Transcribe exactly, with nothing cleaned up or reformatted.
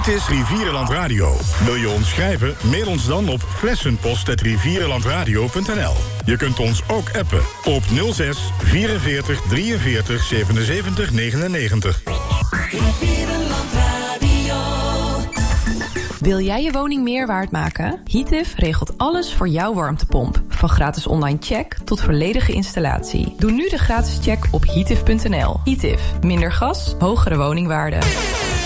Dit is Rivierenland Radio. Wil je ons schrijven? Mail ons dan op flessenpost at rivierenlandradio punt n l. Je kunt ons ook appen op nul zes vierenveertig drieënveertig zevenenzeventig negenennegentig. Rivierenland Radio. Wil jij je woning meer waard maken? Heatif regelt alles voor jouw warmtepomp. Van gratis online check tot volledige installatie. Doe nu de gratis check op heatif punt n l. Heatif. Minder gas, hogere woningwaarde.